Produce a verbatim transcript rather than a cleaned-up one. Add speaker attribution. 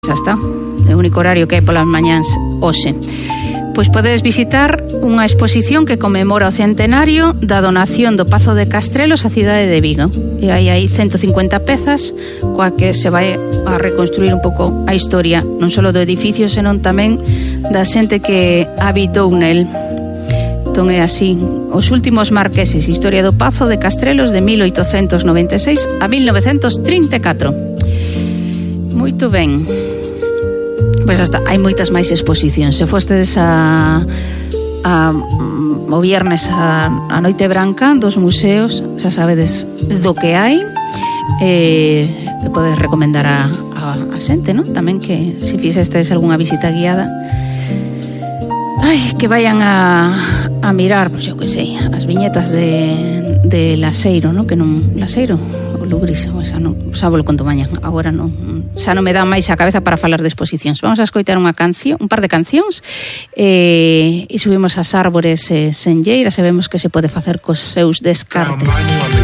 Speaker 1: Xa está, é o único horario que hai polas mañáns hoxe. Pois podedes visitar unha exposición que conmemora o centenario da donación do Pazo de Castrelos á cidade de Vigo. E hai aí ciento cincuenta pezas coa que se vai a reconstruir un pouco a historia non só do edificio, senón tamén da xente que habitou nel. Entón é así, os últimos marqueses, historia do Pazo de Castrelos de mil oitocentos noventa e seis a mil novecentos trinta e catro. Moito ben. Pois hasta hai moitas máis exposicións. Se fostedes a, a o viernes a, a Noite Branca dos museos, xa sabedes do que hai. Eh, podes recomendar a, a, a xente, non? Tamén que se fixestes algunha visita guiada, ai, que vayan a, a mirar, pois eu que sei, as viñetas de, de Laseiro, non? Que non, Laseiro o Lugris, xa non, xa vos lo conto mañá, agora non, xa non me dá máis a cabeza para falar de exposicións. Vamos a escoitar unha canción, un par de cancións, eh, e subimos as árbores eh, senlleiras e vemos que se pode facer cos seus descartes.